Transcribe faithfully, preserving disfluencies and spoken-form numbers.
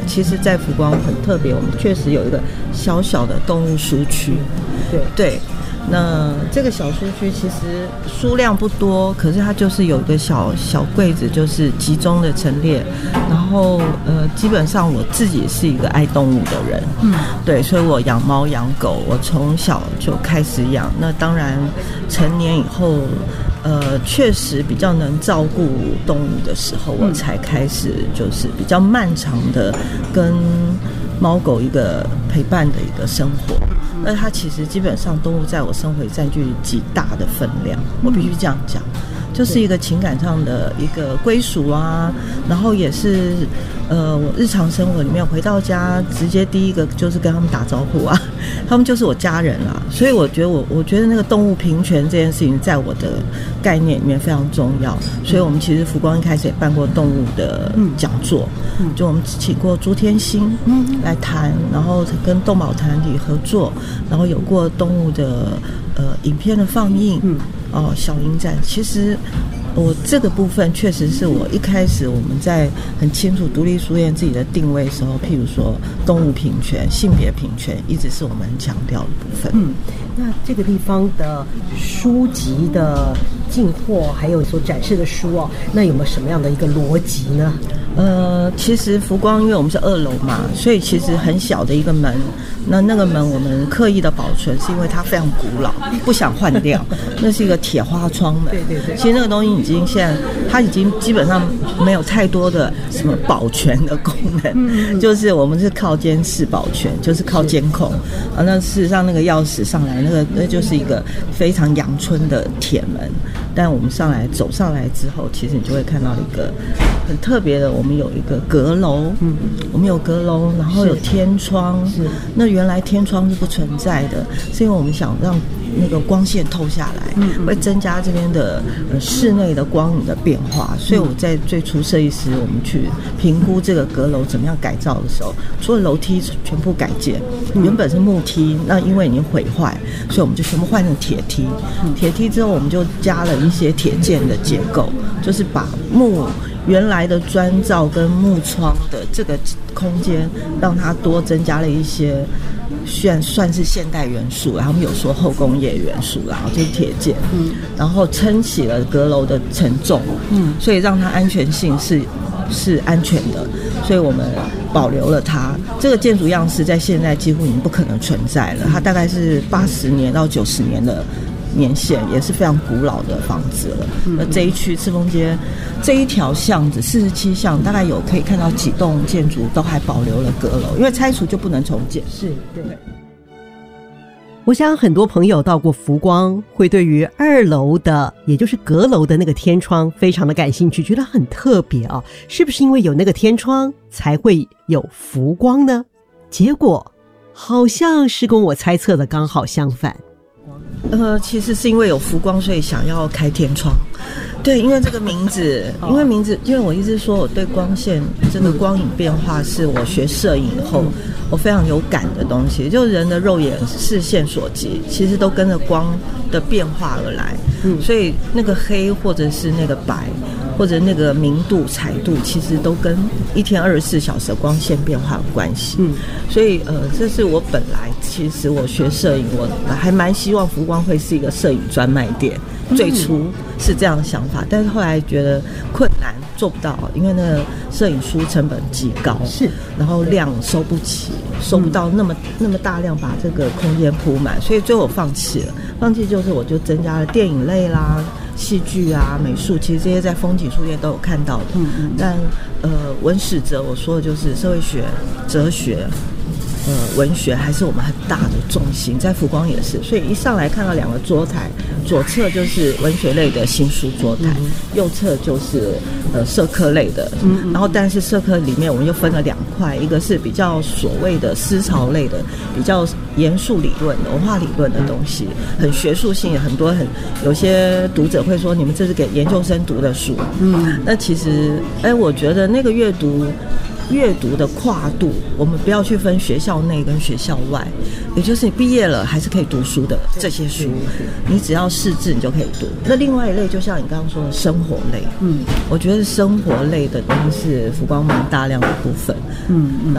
其实在福光很特别，我们确实有一个小小的动物书区。 对对，那这个小书区其实数量不多，可是它就是有一个小小柜子，就是集中的陈列。然后呃，基本上我自己是一个爱动物的人，嗯，对，所以我养猫养狗，我从小就开始养。那当然成年以后，呃，确实比较能照顾动物的时候，我才开始就是比较漫长的跟猫狗一个陪伴的一个生活。那它其实基本上动物在我生活里占据极大的分量，我必须这样讲，就是一个情感上的一个归属啊，然后也是呃我日常生活里面回到家直接第一个就是跟他们打招呼啊，他们就是我家人啦。所以我觉得我我觉得那个动物平权这件事情在我的概念里面非常重要，所以我们其实福光一开始也办过动物的讲座，就我们请过朱天心来谈，然后跟动保团体合作，然后有过动物的呃影片的放映，嗯，哦，小影展。其实我这个部分确实是我一开始我们在很清楚独立书店自己的定位的时候，譬如说动物平权、性别平权，一直是我们很强调的部分。 嗯，那这个地方的书籍的进货，还有所展示的书哦，那有没有什么样的一个逻辑呢？ 呃，其实福光因为我们是二楼嘛，所以其实很小的一个门，那那个门我们刻意的保存，是因为它非常古老，不想换掉。那是一个铁花窗门， 对对对。 其实那个东西已经现在它已经基本上没有太多的什么保全的功能，嗯、就是我们是靠监视保全，就是靠监控啊。那事实上那个钥匙上来，那个那就是一个非常阳春的铁门，但我们上来走上来之后，其实你就会看到一个很特别的。我们有一个阁楼，嗯，我们有阁楼，然后有天窗，是那原来天窗是不存在的，是因为我们想让那个光线透下来，嗯，会增加这边的、呃、室内的光影的变化。所以我在最初设计师我们去评估这个阁楼怎么样改造的时候，除了楼梯全部改建，原本是木梯，那因为已经毁坏，所以我们就全部换成铁梯。铁梯之后，我们就加了一些铁件的结构，就是把木原来的砖造跟木窗的这个空间，让它多增加了一些算算是现代元素，然后我们有说后工业元素，然后就是铁件，嗯，然后撑起了阁楼的承重，嗯，所以让它安全性是是安全的，所以我们保留了它。这个建筑样式在现在几乎已经不可能存在了，它大概是八十年到九十年的年限，也是非常古老的房子了。那这一区赤峰街这一条巷子四十七巷，大概有可以看到几栋建筑都还保留了阁楼，因为拆除就不能重建。 是，对。我想很多朋友到过福光，会对于二楼的也就是阁楼的那个天窗非常的感兴趣，觉得很特别啊，是不是因为有那个天窗才会有福光呢？结果好像是跟我猜测的刚好相反。 呃，其实是因为有福光，所以想要开天窗。对，因为这个名字，因为名字，因为我一直说我对光线这个光影变化是我学摄影以后我非常有感的东西，就人的肉眼视线所及，其实都跟着光的变化而来。嗯，所以那个黑或者是那个白，或者那个明度、彩度，其实都跟一天二十四小时的光线变化有关系。嗯，所以呃，这是我本来其实我学摄影，我还蛮希望福光会是一个摄影专卖店。最初是这样的想法，但是后来觉得困难，做不到，因为那个摄影书成本极高，是，然后量收不起，收不到那么、嗯、那么大量把这个空间铺满，所以最后我放弃了。放弃就是我就增加了电影类啦、戏剧啊、美术，其实这些在风景书店都有看到的。嗯嗯。但呃，文史哲我说的就是社会学、哲学。呃，文学还是我们很大的重心，在福光也是，所以一上来看到两个桌台，左侧就是文学类的新书桌台，嗯、右侧就是呃社科类的，嗯、然后但是社科里面我们又分了两块，一个是比较所谓的思潮类的，比较严肃理论的文化理论的东西，很学术性，很多很有些读者会说你们这是给研究生读的书，嗯，那其实哎，我觉得那个阅读。阅读的跨度，我们不要去分学校内跟学校外，也就是你毕业了还是可以读书的这些书，你只要识字你就可以读。那另外一类就像你刚刚说的生活类，嗯，我觉得生活类的东西是福光蛮大量的部分，嗯嗯。